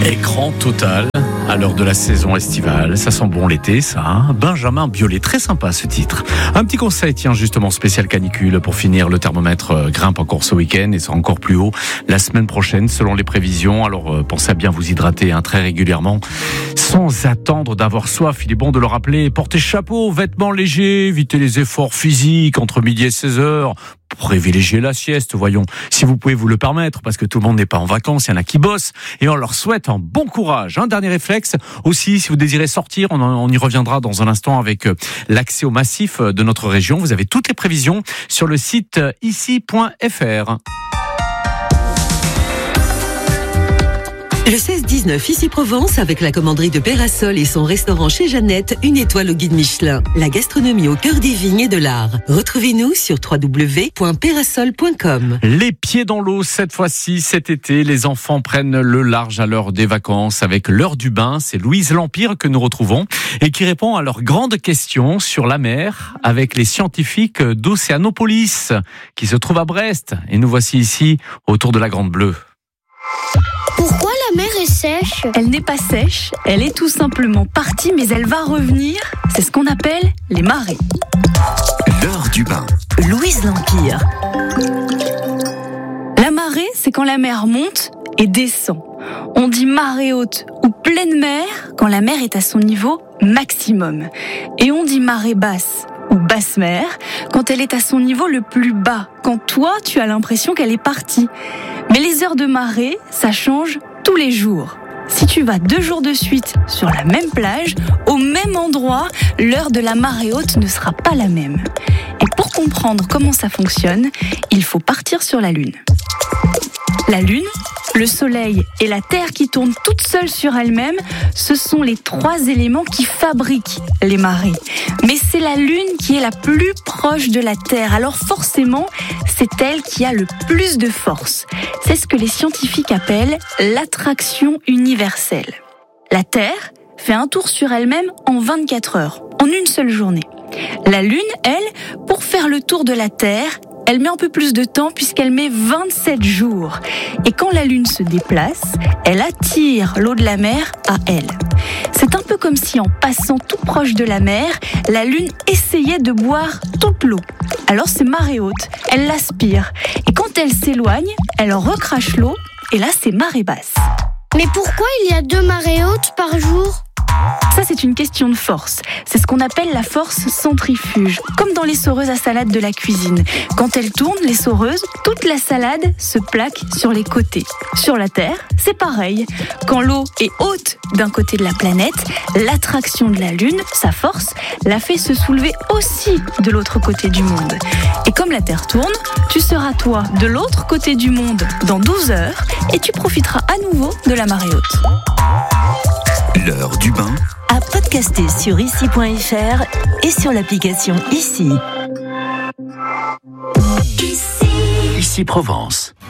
Écran total à l'heure de la saison estivale. Ça sent bon l'été, ça. Hein, Benjamin Biolay, très sympa ce titre. Un petit conseil, tiens, justement, spécial canicule. Pour finir, le thermomètre grimpe encore ce week-end et sera encore plus haut la semaine prochaine, selon les prévisions. Alors, pensez à bien vous hydrater très régulièrement, sans attendre d'avoir soif. Il est bon de le rappeler. Portez chapeau, vêtements légers, évitez les efforts physiques entre midi et 16h. Privilégiez la sieste, voyons, si vous pouvez vous le permettre, parce que tout le monde n'est pas en vacances, il y en a qui bossent, et on leur souhaite un bon courage. Un dernier réflexe aussi, si vous désirez sortir, on y reviendra dans un instant avec l'accès au massif de notre région. Vous avez toutes les prévisions sur le site ici.fr. Le 16-19 Ici Provence avec la commanderie de Pérasol et son restaurant chez Jeannette, une étoile au guide Michelin. La gastronomie au cœur des vignes et de l'art. Retrouvez-nous sur www.perasol.com. Les pieds dans l'eau cette fois-ci, cet été, les enfants prennent le large à l'heure des vacances avec l'heure du bain. C'est Louise Lampire que nous retrouvons et qui répond à leurs grandes questions sur la mer avec les scientifiques d'Océanopolis qui se trouvent à Brest. Et nous voici ici autour de la Grande Bleue. Pourquoi la mer est sèche ? Elle n'est pas sèche, elle est tout simplement partie, mais elle va revenir. C'est ce qu'on appelle les marées. L'heure du bain. Louise Lampire. La marée, c'est quand la mer monte et descend. On dit marée haute ou pleine mer quand la mer est à son niveau maximum. Et on dit marée basse ou basse mer quand elle est à son niveau le plus bas, quand toi, tu as l'impression qu'elle est partie. Mais les heures de marée, ça change tous les jours. Si tu vas 2 jours de suite sur la même plage, au même endroit, l'heure de la marée haute ne sera pas la même. Et pour comprendre comment ça fonctionne, il faut partir sur la Lune. La Lune, le Soleil et la Terre qui tournent toutes seules sur elles-mêmes, ce sont les 3 éléments qui fabriquent les marées. Mais c'est la Lune qui est la plus proche de la Terre, alors forcément, c'est elle qui a le plus de force. C'est ce que les scientifiques appellent l'attraction universelle. La Terre fait un tour sur elle-même en 24 heures, en une seule journée. La Lune, elle, pour faire le tour de la Terre, elle met un peu plus de temps puisqu'elle met 27 jours. Et quand la Lune se déplace, elle attire l'eau de la mer à elle. C'est un peu comme si en passant tout proche de la mer, la Lune essayait de boire toute l'eau. Alors c'est marée haute, elle l'aspire. Et quand elle s'éloigne, elle recrache l'eau et là c'est marée basse. Mais pourquoi il y a 2 marées hautes par jour ? Ça, c'est une question de force. C'est ce qu'on appelle la force centrifuge, comme dans les soreuses à salade de la cuisine. Quand elles tournent, les soreuses, toute la salade se plaque sur les côtés. Sur la Terre, c'est pareil. Quand l'eau est haute d'un côté de la planète, l'attraction de la Lune, sa force, la fait se soulever aussi de l'autre côté du monde. Et comme la Terre tourne, tu seras toi de l'autre côté du monde dans 12 heures et tu profiteras à nouveau de la marée haute. L'heure du bain. À podcaster sur ici.fr et sur l'application Ici. Ici Provence.